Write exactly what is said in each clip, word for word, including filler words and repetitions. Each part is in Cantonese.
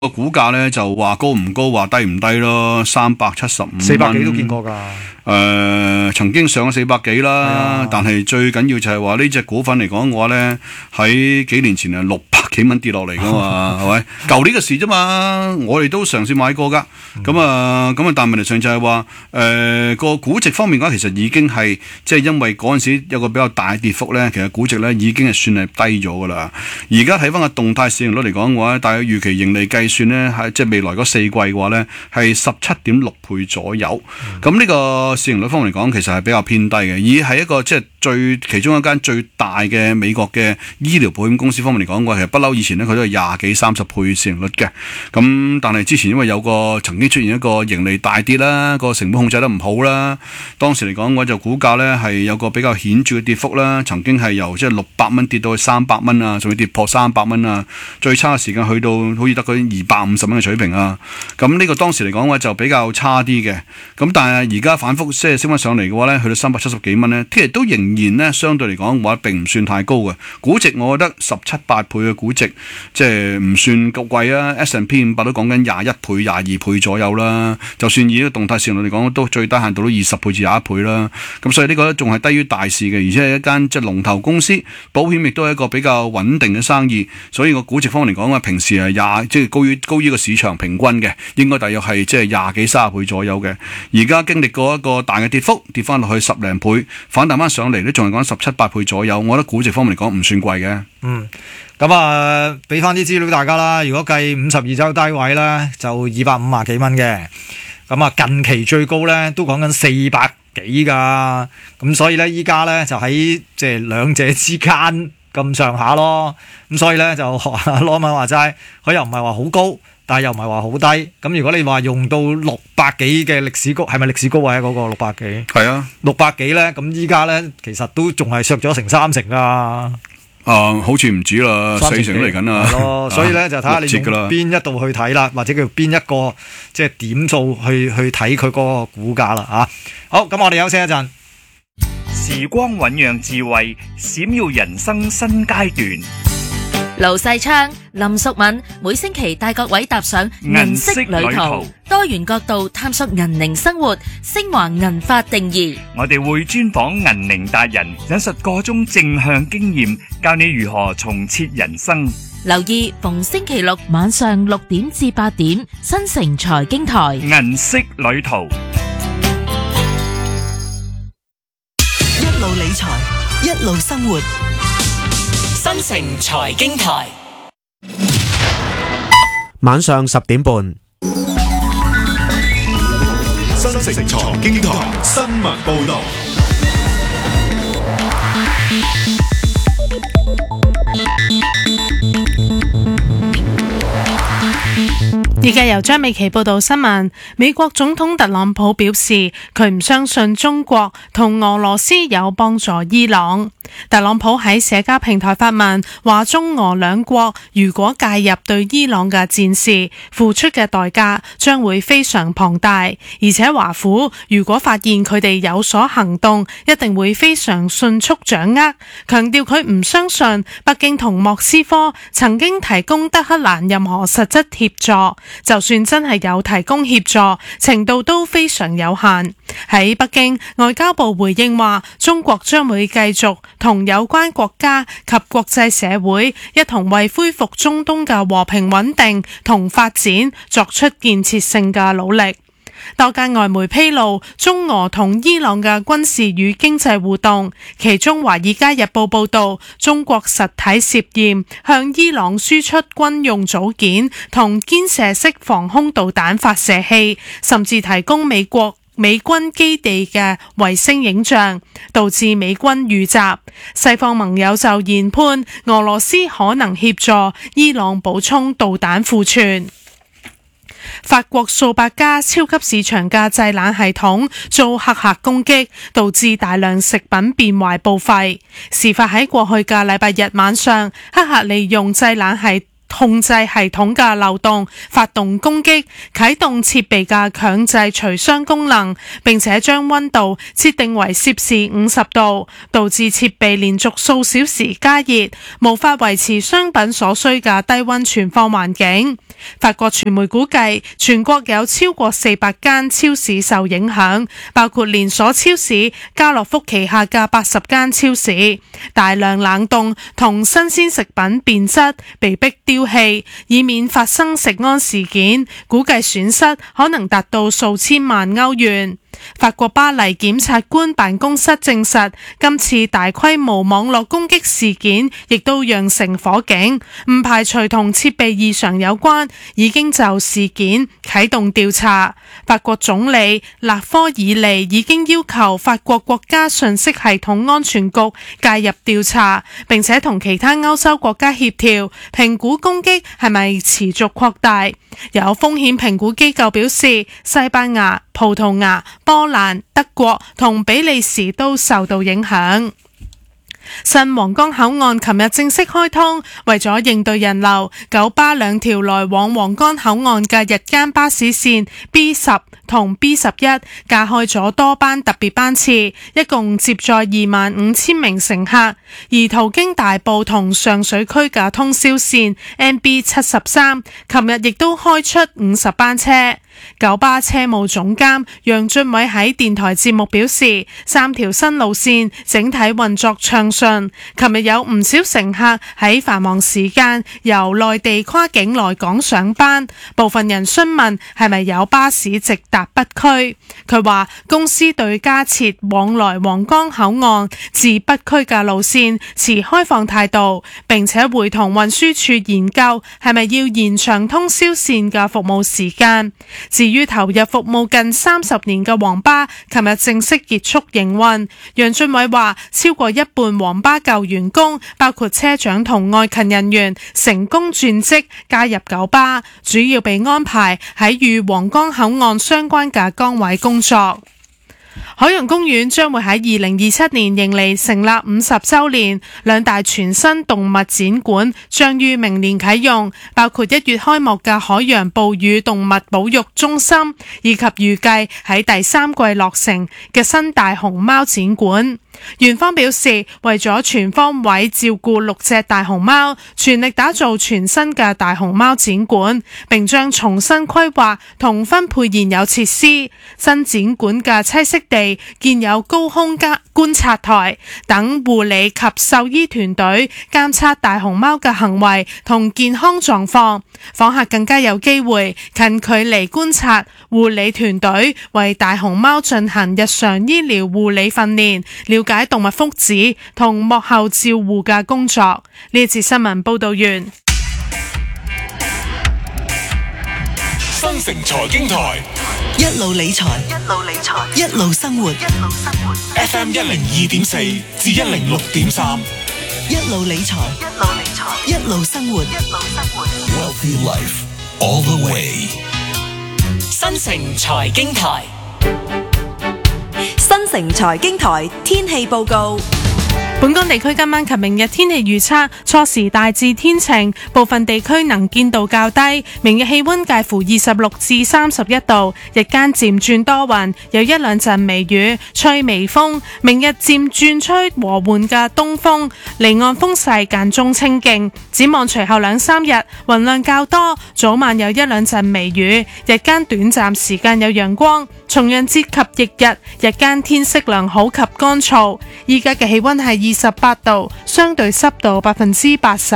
個股價咧就話高唔高，話低唔低咯，三百七十五蚊， 四百幾都見過㗎。 誒、呃，曾經上咗四百幾啦， 啊、 但係最緊要就係話呢隻股份嚟講嘅話咧，喺幾年前係六百幾蚊跌落嚟㗎嘛，係咪？舊年嘅事啫嘛，我哋都嘗試買過㗎。咁啊，咁啊，但係問題上就係話誒個估值方面嘅話，其實已經係即係因為嗰陣時有個比較大跌幅咧，其實估值咧已經係算係低咗㗎啦。而家睇翻個動態市盈率嚟講嘅話，大約預期盈利計算咧係即係未來嗰四季嘅話咧係十七點六倍左右。咁呢、嗯、個市盈率方面嚟講，其實係比較偏低嘅。而係一個即係最其中一間最大嘅美國嘅醫療保險公司方面嚟講嘅話，其實不嬲以前咧佢都係廿幾三十倍市盈率嘅。咁但係之前因為有個曾經出現一個盈利大跌啦，個成本控制得唔好啦，當時嚟講嘅話就股價咧係有個比較顯著嘅跌幅啦，曾經係由即係六百蚊跌到去三百蚊啊，仲要跌破三百蚊啊，最差嘅時間去到好似得嗰二百五十蚊嘅水平啊。咁呢個當時嚟講嘅話就比較差啲嘅。咁但係而家反覆即係升翻上嚟嘅話咧，去到三百七十幾蚊咧，其實都仍然咧相對嚟講嘅話並唔算太高嘅估值，我覺得十七八倍嘅估值即係唔算夠貴啊。S and P 五百都講緊廿一倍、廿二倍左右啦。就算以呢個動態市盈率嚟講，都最低限度都二十倍至廿一倍啦。咁所以呢個仲係低於大市嘅，而且係一間即係龍頭公司，保險亦都係一個比較穩定嘅生意。所以個估值方面嚟講啊，平時係廿即係高於高於個市場平均嘅，應該大約係即係廿幾三十倍左右嘅。而家經歷過一個大嘅跌幅，跌翻落去十零倍，反彈翻上嚟咧，仲係講十七八倍左右。我覺得估值方面嚟講唔算貴嘅。 嗯，咁啊，俾翻啲資料大家啦。如果計五十二周低位咧，就二百五十幾蚊嘅。咁啊，近期最高咧都講緊四百幾噶。咁所以咧，依家咧就喺即係兩者之間咁上下咯。咁所以咧就學阿羅文話齋，佢又唔係話好高，但係又唔係話好低。咁如果你話用到六百幾嘅歷史高，係咪歷史高位啊？嗰個六百幾？ 係啊，六百幾咧，咁依家咧其實都仲係削咗成三成噶。 啊、呃，好似唔止啦，四成都嚟緊啦。 係咯，所以咧就睇下你用邊一度去睇啦，或者叫邊一個即係點數去去睇佢嗰個股價啦嚇。好，咁我哋休息一陣。 時光醞釀智慧，閃耀人生新階段。 盧世昌、林淑敏每星期帶各位踏上銀色旅途，多元角度探索銀齡生活，升華銀髮定義。 我哋會專訪銀齡達人，引述個中正向經驗，教你如何重設人生。 留意逢星期六晚上六點至八點，新城財經台銀色旅途。 一路理財，一路生活。 新城財經台， 晚上十點半。 新城財經台新聞報道。 而家由張美琪報道新聞。美國總統特朗普表示，佢唔相信中國同俄羅斯有幫助伊朗。特朗普喺社交平台發文，話中俄兩國如果介入對伊朗嘅戰事，付出嘅代價將會非常龐大，而且華府如果發現佢哋有所行動，一定會非常迅速掌握。強調佢唔相信北京同莫斯科曾經提供德黑蘭任何實質協助，就算真係有提供協助，程度都非常有限。喺北京，外交部回應話，中國將會繼續同有關國家及國際社會一同為恢復中東嘅和平穩定同發展作出建設性嘅努力。多間外媒披露中俄同伊朗嘅軍事與經濟互動，其中《華爾街日報》報道，中國實體涉嫌向伊朗輸出軍用組件同肩射式防空導彈發射器，甚至提供美國美軍基地嘅衛星影像，導致美軍遇襲。西方盟友就研判俄羅斯可能協助伊朗補充導彈庫存。法國數百家超級市場嘅製冷系統遭黑客攻擊，導致大量食品變壞報廢。事發喺過去嘅禮拜日晚上，黑客利用製冷系控制系統嘅漏洞，發動攻擊，啟動設備嘅強制除霜功能，並且將溫度設定為攝氏五十度，導致設備連續數小時加熱，無法維持商品所需嘅低溫存放環境。法國傳媒估計，全國有超過四百間超市受影響，包括連鎖超市家樂福旗下嘅八十間超市。大量冷凍同新鮮食品變質，被迫丟棄，以免發生食安事件，估計損失可能達到數千萬歐元。法國巴黎檢察官辦公室證實，今次大規模網絡攻擊事件亦都釀成火警，唔排除同設備異常有關，已經就事件啟動調查。法國總理勒科爾尼已經要求法國國家信息系統安全局介入調查，並且同其他歐洲國家協調，評估攻擊係咪持續擴大。有風險評估機構表示，西班牙、葡萄牙、波蘭、德國同比利時都受到影響。新皇崗口岸琴日正式開通，為咗應對人流，九巴兩條來往皇崗口岸嘅日間巴士線 B 十同 B 十一加開咗多班特別班次，一共接載二萬五千名乘客。而途經大埔同上水區嘅通宵線 M B 七十三，琴日亦都開出五十班車。九巴車務總監楊俊偉喺電台節目表示，三條新路線整體運作暢順。琴日有唔少乘客喺繁忙時間由內地跨境來港上班，部分人詢問係咪有巴士直達北區。佢話公司對加設往來皇崗口岸至北區嘅路線持開放態度，並且會同運輸處研究係咪要延長通宵線嘅服務時間。至於投入服務近三十年嘅黃巴，琴日正式結束營運。楊俊偉話，超過一半黃巴舊員工，包括車長同外勤人員，成功轉職加入九巴，主要被安排喺與皇崗口岸相關嘅崗位工作。海洋公園將會喺二零二七年迎嚟成立五十週年，兩大全新動物展館將於明年啟用，包括一月開幕嘅海洋哺乳動物保育中心，以及預計喺第三季落成嘅新大熊貓展館。園方表示，為咗全方位照顧六隻大熊貓，全力打造全新嘅大熊貓展館，並將重新規劃同分配現有設施。新展館嘅棲息地建有高空觀察台等護理及獸醫團隊監測大熊貓嘅行為同健康狀況，訪客更加有機會近距離觀察護理團隊為大熊貓進行日常醫療護理訓練，了解動物福祉同幕後照護嘅工作。呢節新聞報道完。 新城財經台一路理財，一路理財，一路生活，一路生活。 F M 一零二點四至一零六點三， 一路理財，一路理財，一路生活，一路生活。 Wealthy Life all the way。 新城財經台， 新城財經台天氣報告。 本港地區今晚及明日天氣預測，初時大致天晴，部分地區能見度較低。明日氣溫介乎二十六至三十一度，日間漸轉多雲，有一兩陣微雨，吹微風。明日漸轉吹和緩嘅東風，離岸風勢間中清勁。展望隨後兩三日雲量較多，早晚有一兩陣微雨，日間短暫時間有陽光。重陽節及翌日，日間天色良好及乾燥。依家嘅氣溫係二十八度，相對濕度百分之八十。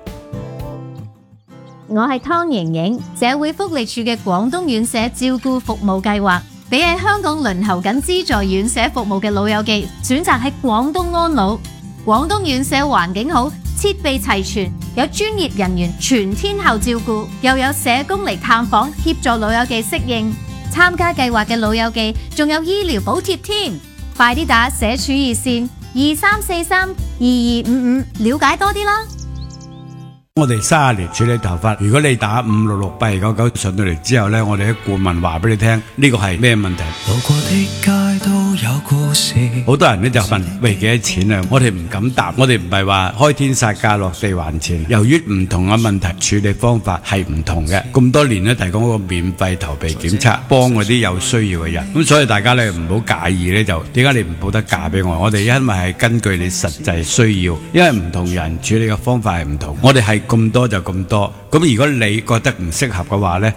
我係湯瑩瑩，社會福利署嘅廣東院舍照顧服務計劃，俾喺香港輪候緊資助院舍服務嘅老友記選擇喺廣東安老。廣東院舍環境好，設備齊全，有專業人員全天候照顧，又有社工嚟探訪協助老友記適應。參加計劃嘅老友記仲有醫療補貼添，快啲打社署熱線二三四三二二五五了解多啲啦。 我哋三十年處理頭髮，如果你打五六六八二九九上到嚟之後呢，我哋啲顧問話俾你聽，呢個係咩問題？ 路過的街都有故事。好多人咧就問喂幾多錢啊？我哋唔敢答，我哋唔係話開天殺價落地還錢。由於唔同嘅問題處理方法係唔同嘅，咁多年咧提供個免費頭皮檢測，幫嗰啲有需要嘅人。咁所以大家咧唔好介意咧，就點解你唔報得價俾我？我哋因為係根據你實際需要，因為唔同人處理嘅方法係唔同，我哋係咁多就咁多。咁如果你覺得唔適合嘅話咧，